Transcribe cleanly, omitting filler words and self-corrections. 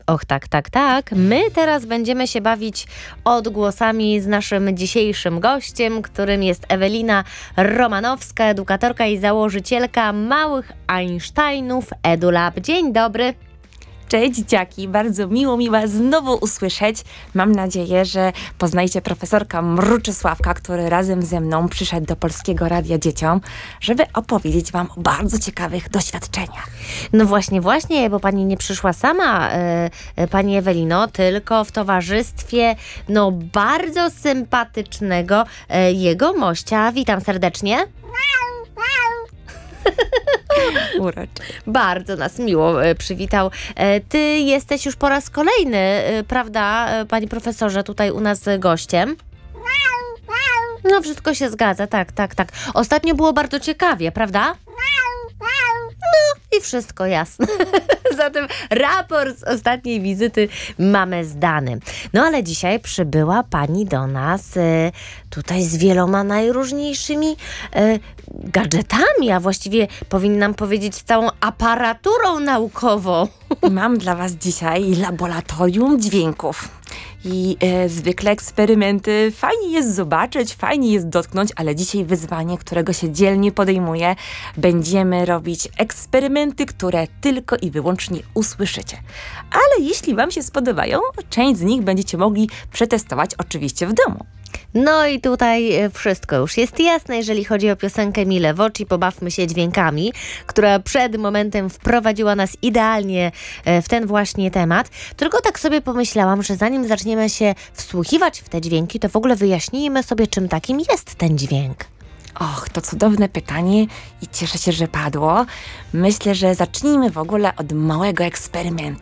Och, tak, tak, tak. My teraz będziemy się bawić odgłosami z naszym dzisiejszym gościem, którym jest Ewelina Romanowska, edukatorka i założycielka Małych Einsteinów EduLab. Dzień dobry. Cześć dzieciaki, bardzo miło mi was znowu usłyszeć. Mam nadzieję, że poznajcie profesorka Mruczysławka, który razem ze mną przyszedł do Polskiego Radia Dzieciom, żeby opowiedzieć wam o bardzo ciekawych doświadczeniach. No właśnie, bo pani nie przyszła sama, pani Ewelino, tylko w towarzystwie bardzo sympatycznego jegomościa. Witam serdecznie. Uroczy. Bardzo nas miło przywitał. Ty jesteś już po raz kolejny, prawda, panie profesorze, tutaj u nas gościem? No, wszystko się zgadza, tak. Ostatnio było bardzo ciekawie, prawda? No i wszystko jasne. Zatem raport z ostatniej wizyty mamy zdany. No ale dzisiaj przybyła pani do nas tutaj z wieloma najróżniejszymi gadżetami, a właściwie powinnam powiedzieć z całą aparaturą naukową. Mam dla was dzisiaj laboratorium dźwięków. I zwykle eksperymenty fajnie jest zobaczyć, fajnie jest dotknąć, ale dzisiaj wyzwanie, którego się dzielnie podejmuję, będziemy robić eksperymenty, które tylko i wyłącznie usłyszycie. Ale jeśli wam się spodobają, część z nich będziecie mogli przetestować oczywiście w domu. No i tutaj wszystko już jest jasne, jeżeli chodzi o piosenkę Mile w oczy, pobawmy się dźwiękami, która przed momentem wprowadziła nas idealnie w ten właśnie temat. Tylko tak sobie pomyślałam, że zanim zaczniemy się wsłuchiwać w te dźwięki, to w ogóle wyjaśnijmy sobie, czym takim jest ten dźwięk. Och, to cudowne pytanie i cieszę się, że padło. Myślę, że zacznijmy w ogóle od małego eksperymentu.